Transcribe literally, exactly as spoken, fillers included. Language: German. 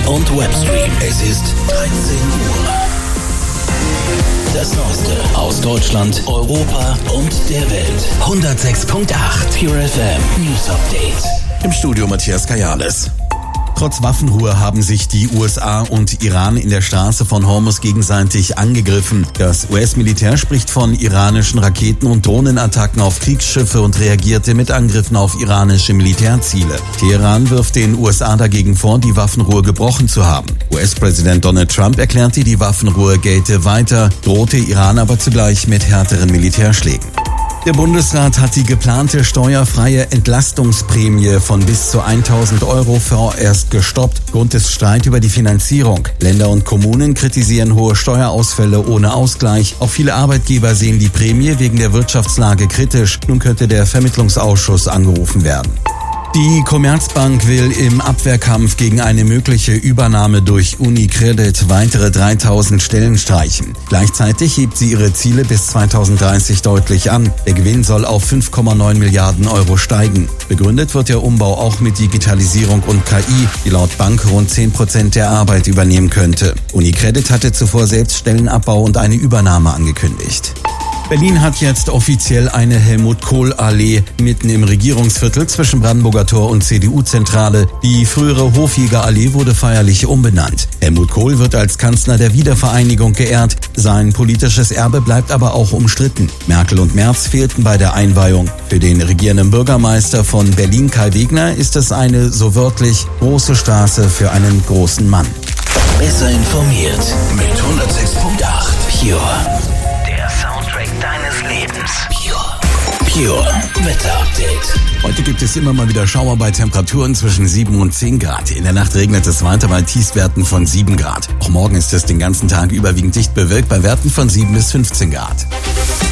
und Webstream. Es ist dreizehn Uhr. Das Neueste aus Deutschland, Europa und der Welt. hundertsechs Komma acht Pure F M News Update. Im Studio Matthias Kajales. Trotz Waffenruhe haben sich die U S A und Iran in der Straße von Hormuz gegenseitig angegriffen. Das U S-Militär spricht von iranischen Raketen- und Drohnenattacken auf Kriegsschiffe und reagierte mit Angriffen auf iranische Militärziele. Teheran wirft den U S A dagegen vor, die Waffenruhe gebrochen zu haben. U S-Präsident Donald Trump erklärte, die Waffenruhe gelte weiter, drohte Iran aber zugleich mit härteren Militärschlägen. Der Bundesrat hat die geplante steuerfreie Entlastungsprämie von bis zu tausend Euro vorerst gestoppt. Grund ist Streit über die Finanzierung. Länder und Kommunen kritisieren hohe Steuerausfälle ohne Ausgleich. Auch viele Arbeitgeber sehen die Prämie wegen der Wirtschaftslage kritisch. Nun könnte der Vermittlungsausschuss angerufen werden. Die Commerzbank will im Abwehrkampf gegen eine mögliche Übernahme durch UniCredit weitere dreitausend Stellen streichen. Gleichzeitig hebt sie ihre Ziele bis zweitausenddreißig deutlich an. Der Gewinn soll auf fünf Komma neun Milliarden Euro steigen. Begründet wird der Umbau auch mit Digitalisierung und K I, die laut Bank rund zehn Prozent der Arbeit übernehmen könnte. UniCredit hatte zuvor selbst Stellenabbau und eine Übernahme angekündigt. Berlin hat jetzt offiziell eine Helmut-Kohl-Allee mitten im Regierungsviertel zwischen Brandenburger Tor und C D U-Zentrale. Die frühere Hofjäger-Allee wurde feierlich umbenannt. Helmut Kohl wird als Kanzler der Wiedervereinigung geehrt. Sein politisches Erbe bleibt aber auch umstritten. Merkel und Merz fehlten bei der Einweihung. Für den regierenden Bürgermeister von Berlin, Kai Wegner, ist es eine, so wörtlich, große Straße für einen großen Mann. Besser informiert mit hundertsechs Komma acht Pure. Deines Lebens. Pure. Pure Wetter Update. Heute gibt es immer mal wieder Schauer bei Temperaturen zwischen sieben und zehn Grad. In der Nacht regnet es weiter bei Tiefstwerten von sieben Grad. Auch morgen ist es den ganzen Tag überwiegend dicht bewölkt bei Werten von sieben bis fünfzehn Grad.